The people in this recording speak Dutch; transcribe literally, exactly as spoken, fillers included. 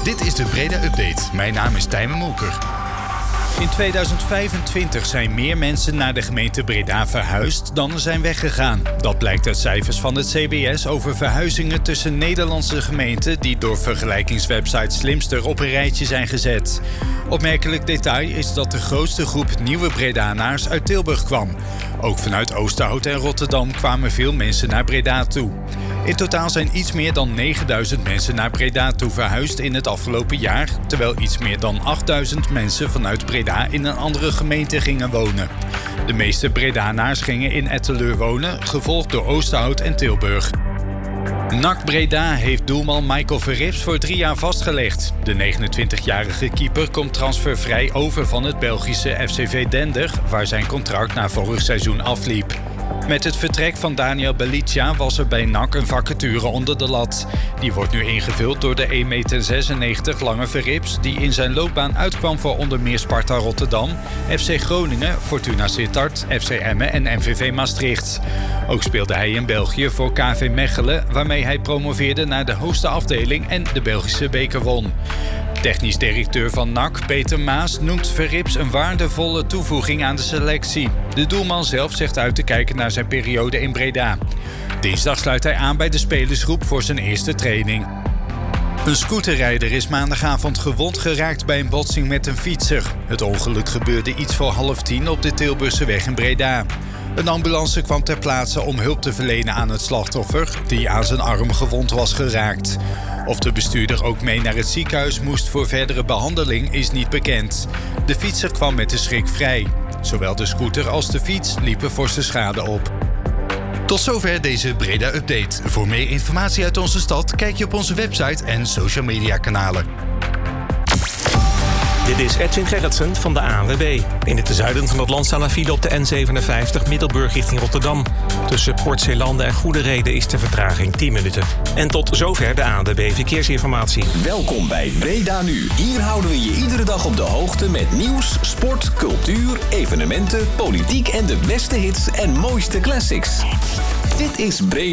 Dit is de Breda Update. Mijn naam is Tijmen Molker. In tweeduizend vijfentwintig zijn meer mensen naar de gemeente Breda verhuisd dan er zijn weggegaan. Dat blijkt uit cijfers van het C B S over verhuizingen tussen Nederlandse gemeenten die door vergelijkingswebsite Slimster op een rijtje zijn gezet. Opmerkelijk detail is dat de grootste groep nieuwe Bredanaars uit Tilburg kwam. Ook vanuit Oosterhout en Rotterdam kwamen veel mensen naar Breda toe. In totaal zijn iets meer dan negenduizend mensen naar Breda toe verhuisd in het afgelopen jaar, terwijl iets meer dan achtduizend mensen vanuit Breda in een andere gemeente gingen wonen. De meeste Bredanaars gingen in Etteleur wonen, gevolgd door Oosterhout en Tilburg. N A C Breda heeft doelman Michael Verrips voor drie jaar vastgelegd. De negenentwintigjarige keeper komt transfervrij over van het Belgische F C V Dender, waar zijn contract na vorig seizoen afliep. Met het vertrek van Daniel Belicia was er bij N A C een vacature onder de lat. Die wordt nu ingevuld door de één meter zesennegentig lange Verrips, die in zijn loopbaan uitkwam voor onder meer Sparta Rotterdam, F C Groningen, Fortuna Sittard, F C Emmen en M V V Maastricht. Ook speelde hij in België voor K V Mechelen, waarmee hij promoveerde naar de hoogste afdeling en de Belgische beker won. Technisch directeur van N A C, Peter Maas, noemt Verrips een waardevolle toevoeging aan de selectie. De doelman zelf zegt uit te kijken naar zijn periode in Breda. Dinsdag sluit hij aan bij de spelersgroep voor zijn eerste training. Een scooterrijder is maandagavond gewond geraakt bij een botsing met een fietser. Het ongeluk gebeurde iets voor half tien op de Tilburgseweg in Breda. Een ambulance kwam ter plaatse om hulp te verlenen aan het slachtoffer, die aan zijn arm gewond was geraakt. Of de bestuurder ook mee naar het ziekenhuis moest voor verdere behandeling is niet bekend. De fietser kwam met de schrik vrij. Zowel de scooter als de fiets liepen forse schade op. Tot zover deze Breda Update. Voor meer informatie uit onze stad kijk je op onze website en social media kanalen. Dit is Edwin Gerritsen van de A N W B. In het zuiden van het land staan er file op de N zevenenvijftig Middelburg richting Rotterdam. Tussen Port Zeelanden en Goederede is de vertraging tien minuten. En tot zover de A N W B Verkeersinformatie. Welkom bij Breda Nu. Hier houden we je iedere dag op de hoogte met nieuws, sport, cultuur, evenementen, politiek en de beste hits en mooiste classics. Dit is Breda.